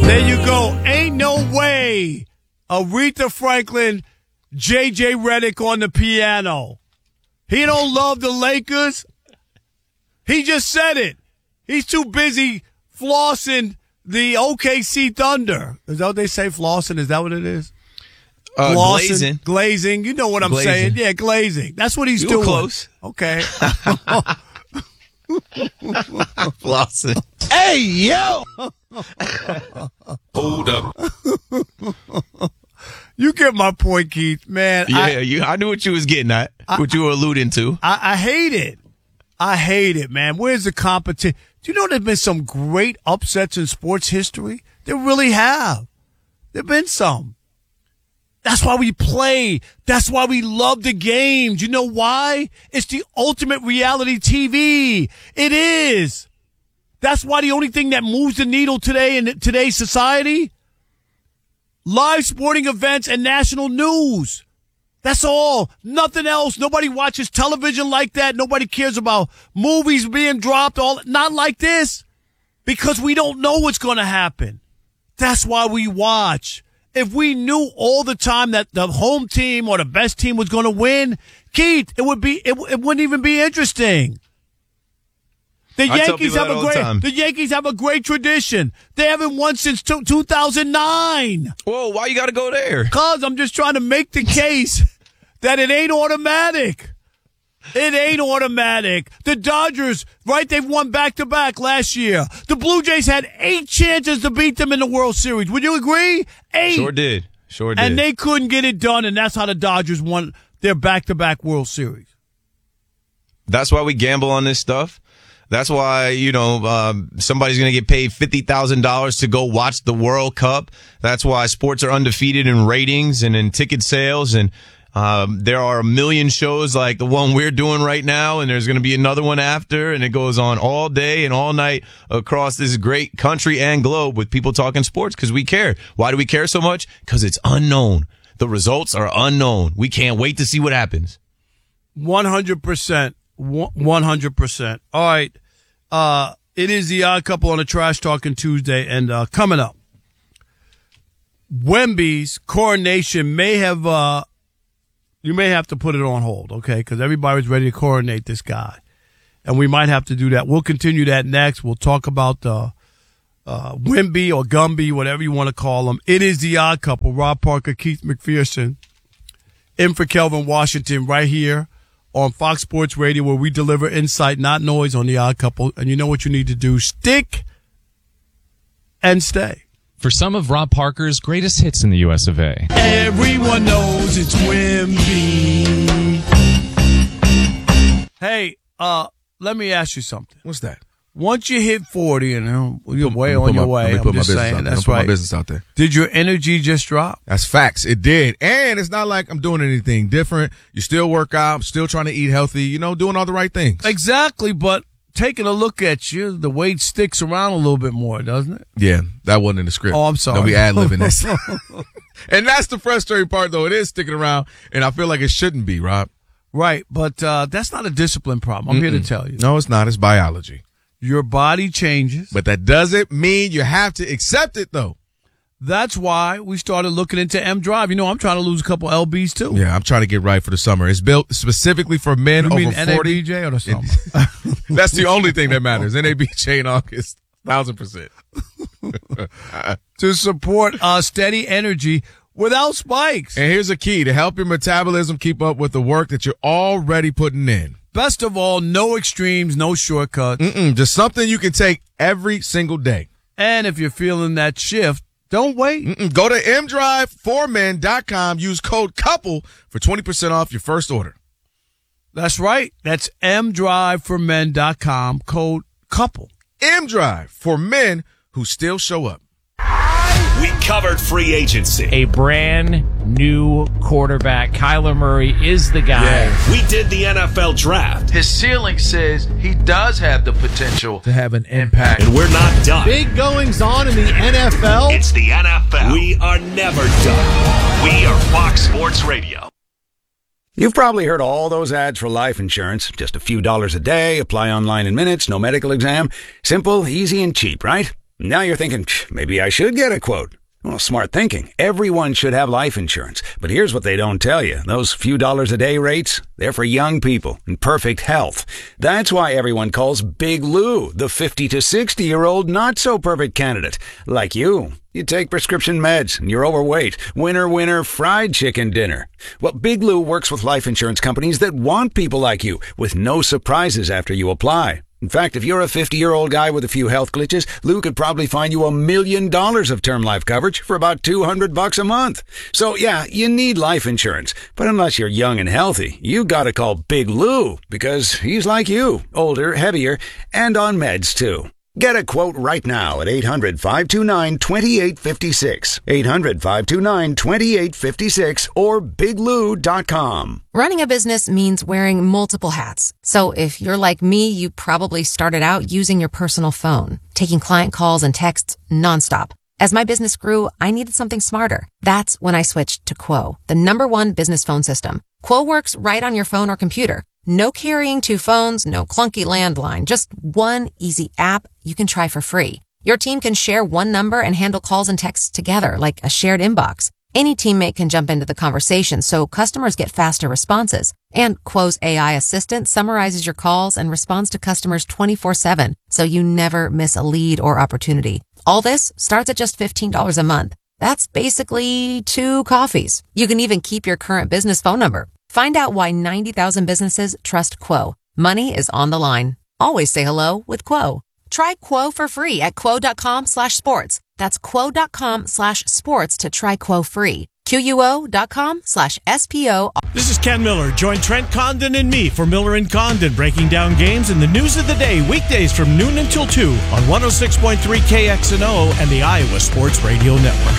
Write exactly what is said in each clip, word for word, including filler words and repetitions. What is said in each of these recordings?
There you go. Ain't no way. Aretha Franklin, J J Redick on the piano. He don't love the Lakers. He just said it. He's too busy flossing the O K C Thunder. Is that what they say, flossing? Is that what it is? Uh, flossing, glazing. Glazing. You know what I'm glazing. saying. Yeah, glazing. That's what he's you doing. Were close. Okay. Flossing. Hey, yo! Hold up. You get my point, Keith. Man, Yeah, I, you, I knew what you was getting at, I, what you were alluding to. I, I hate it. I hate it, man. Where's the competition? Do you know there's been some great upsets in sports history? There really have. There have been some. That's why we play. That's why we love the games. You know why? It's the ultimate reality T V. It is. That's why the only thing that moves the needle today in today's society, live sporting events and national news. That's all. Nothing else. Nobody watches television like that. Nobody cares about movies being dropped. All not like this, because we don't know what's going to happen. That's why we watch. If we knew all the time that the home team or the best team was going to win, Keith, it would be it, it wouldn't even be interesting. The I tell Yankees people have that a all the great time. the Yankees have a great tradition. They haven't won since two thousand nine. Whoa, why you got to go there? Cause I'm just trying to make the case that it ain't automatic. It ain't automatic. The Dodgers, right? They've won back-to-back last year. The Blue Jays had eight chances to beat them in the World Series. Would you agree? Eight. Sure did. Sure did. And they couldn't get it done, and that's how the Dodgers won their back-to-back World Series. That's why we gamble on this stuff. That's why, you know, um, somebody's going to get paid fifty thousand dollars to go watch the World Cup. That's why sports are undefeated in ratings and in ticket sales. And um, there are a million shows like the one we're doing right now, and there's going to be another one after, and it goes on all day and all night across this great country and globe with people talking sports because we care. Why do we care so much? Because it's unknown. The results are unknown. We can't wait to see what happens. one hundred percent. one hundred percent. All right. Uh, it is the Odd Couple on a Trash Talking Tuesday, and uh, coming up, Wemby's coronation may have, uh, you may have to put it on hold, okay, because everybody's ready to coronate this guy, and we might have to do that. We'll continue that next. We'll talk about uh, uh, Wemby or Gumby, whatever you want to call him. It is the Odd Couple. Rob Parker, Keith McPherson, in for Kelvin Washington right here on Fox Sports Radio, where we deliver insight, not noise, on the Odd Couple. And you know what you need to do. Stick and stay. For some of Rob Parker's greatest hits in the U S of A. Everyone knows it's Wemby. Hey, uh, let me ask you something. What's that? Once you hit forty, and uh, you're way on Put your my- way, let me I'm put my just business saying, out there. that's Put my right. business out there. Did your energy just drop? That's facts. It did. And it's not like I'm doing anything different. You still work out, still trying to eat healthy, you know, doing all the right things. Exactly, but taking a look at you, the weight sticks around a little bit more, doesn't it? Yeah, that wasn't in the script. Oh, I'm sorry. Don't be ad-libbing this. And that's the frustrating part, though. It is sticking around, and I feel like it shouldn't be, Rob. Right, but uh, that's not a discipline problem. I'm Mm-mm. here to tell you. No, it's not. It's biology. Your body changes. But that doesn't mean you have to accept it, though. That's why we started looking into M Drive. You know, I'm trying to lose a couple L Bs, too. Yeah, I'm trying to get right for the summer. It's built specifically for men You over mean forty. N A B J or the summer? That's the only thing that matters. N A B J in August, thousand percent. To support uh, steady energy without spikes. And here's a key to help your metabolism keep up with the work that you're already putting in. Best of all, no extremes, no shortcuts. Mm-mm, just something you can take every single day. And if you're feeling that shift, don't wait. Mm-mm, go to m drive for men dot com. Use code COUPLE for twenty percent off your first order. That's right. That's m drive for men dot com, code COUPLE. M-Drive for men who still show up. We covered free agency. A brand new quarterback. Kyler Murray is the guy. We did the N F L draft. His ceiling says he does have the potential to have an impact. And we're not done. Big goings on in the N F L. It's the N F L. We are never done. We are Fox Sports Radio. You've probably heard all those ads for life insurance. Just a few dollars a day, apply online in minutes, no medical exam. Simple, easy, and cheap, right? Now you're thinking, maybe I should get a quote. Well, smart thinking. Everyone should have life insurance. But here's what they don't tell you. Those few dollars a day rates, they're for young people in perfect health. That's why everyone calls Big Lou the fifty to sixty-year-old not-so-perfect candidate. Like you. You take prescription meds and you're overweight. Winner, winner, fried chicken dinner. Well, Big Lou works with life insurance companies that want people like you with no surprises after you apply. In fact, if you're a fifty-year-old guy with a few health glitches, Lou could probably find you a million dollars of term life coverage for about two hundred bucks a month. So yeah, you need life insurance. But unless you're young and healthy, you gotta call Big Lou because he's like you, older, heavier, and on meds too. Get a quote right now at eight hundred, five two nine, two eight five six, eight hundred, five two nine, two eight five six, or big lou dot com. Running a business means wearing multiple hats. So if you're like me, you probably started out using your personal phone, taking client calls and texts nonstop. As my business grew, I needed something smarter. That's when I switched to Quo, the number one business phone system. Quo works right on your phone or computer. No carrying two phones, no clunky landline, just one easy app you can try for free. Your team can share one number and handle calls and texts together like a shared inbox. Any teammate can jump into the conversation so customers get faster responses. And Quo's A I assistant summarizes your calls and responds to customers twenty-four seven, so you never miss a lead or opportunity. All this starts at just fifteen dollars a month. That's basically two coffees. You can even keep your current business phone number. Find out why ninety thousand businesses trust Quo. Money is on the line. Always say hello with Quo. Try Quo for free at quo.com slash sports. That's quo.com slash sports to try Quo free. Q-U-O.com slash S-P-O. This is Ken Miller. Join Trent Condon and me for Miller and Condon, breaking down games and the news of the day, weekdays from noon until two on one oh six point three K X N O and the Iowa Sports Radio Network.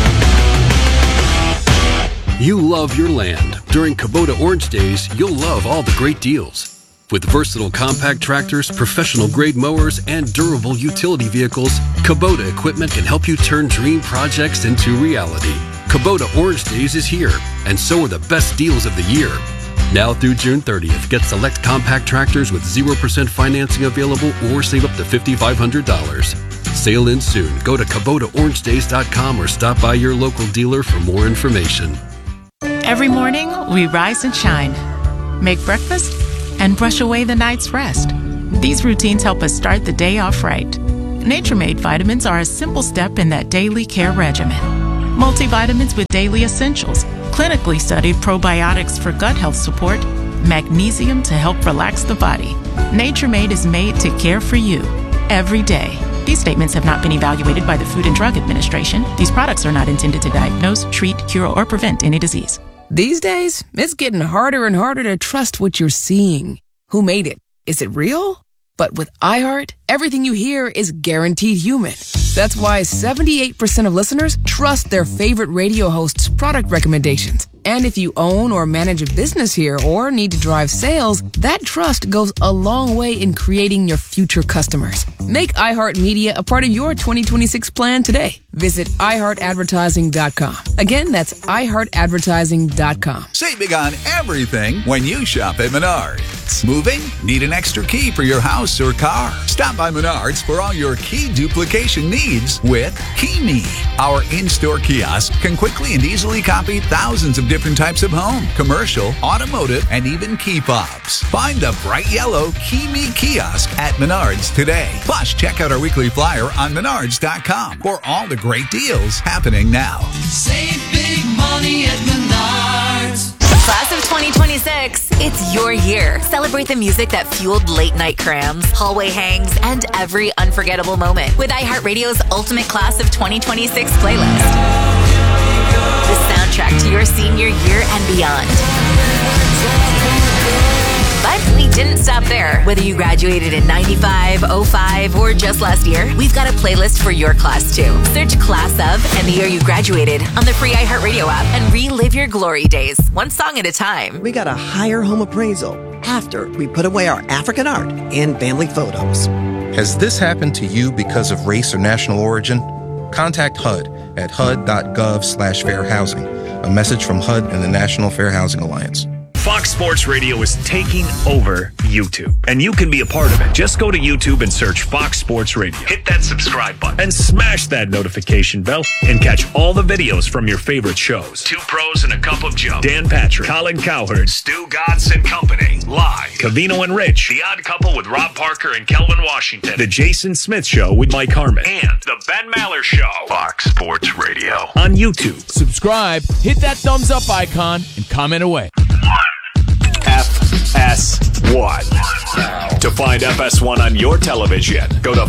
You love your land. During Kubota Orange Days, you'll love all the great deals. With versatile compact tractors, professional-grade mowers, and durable utility vehicles, Kubota equipment can help you turn dream projects into reality. Kubota Orange Days is here, and so are the best deals of the year. Now through June thirtieth, get select compact tractors with zero percent financing available or save up to five thousand five hundred dollars. Sail in soon. Go to Kubota Orange Days dot com or stop by your local dealer for more information. Every morning, we rise and shine, make breakfast, and brush away the night's rest. These routines help us start the day off right. Nature-Made vitamins are a simple step in that daily care regimen. Multivitamins with daily essentials, clinically studied probiotics for gut health support, magnesium to help relax the body. Nature-Made is made to care for you every day. These statements have not been evaluated by the Food and Drug Administration. These products are not intended to diagnose, treat, cure, or prevent any disease. These days, it's getting harder and harder to trust what you're seeing. Who made it? Is it real? But with iHeart, everything you hear is guaranteed human. That's why seventy-eight percent of listeners trust their favorite radio host's product recommendations. And if you own or manage a business here or need to drive sales, that trust goes a long way in creating your future customers. Make iHeartMedia a part of your twenty twenty-six plan today. Visit i heart advertising dot com. Again, that's i heart advertising dot com. Save big on everything when you shop at Menards. Moving? Need an extra key for your house or car? Stop by Menards for all your key duplication needs with KeyMe. Our in-store kiosk can quickly and easily copy thousands of different types of home, commercial, automotive, and even key fobs. Find the bright yellow KeyMe kiosk at Menards today. Plus, check out our weekly flyer on menards dot com for all the great deals happening now. Save big money at Menards. Class of twenty twenty-six, it's your year. Celebrate the music that fueled late night crams, hallway hangs, and every unforgettable moment with iHeartRadio's Ultimate Class of twenty twenty-six playlist. The soundtrack to your senior year and beyond. But we didn't stop there. Whether you graduated in ninety-five, oh five, or just last year, we've got a playlist for your class too. Search Class of and the year you graduated on the free iHeartRadio app and relive your glory days, one song at a time. We got a higher home appraisal after we put away our African art and family photos. Has this happened to you because of race or national origin? Contact H U D at H U D dot gov slash fair housing. A message from H U D and the National Fair Housing Alliance. Fox Sports Radio is taking over YouTube, and you can be a part of it. Just go to YouTube and search Fox Sports Radio. Hit that subscribe button and smash that notification bell and catch all the videos from your favorite shows. Two Pros and a Cup of Joe. Dan Patrick, Colin Cowherd, Stu Gatz and Company. Live. Cavino and Rich. The Odd Couple with Rob Parker and Kelvin Washington. The Jason Smith Show with Mike Harmon. And The Ben Maller Show. Fox Sports Radio. On YouTube. Subscribe, hit that thumbs up icon, and comment away. F S one. To find F S one on your television, go to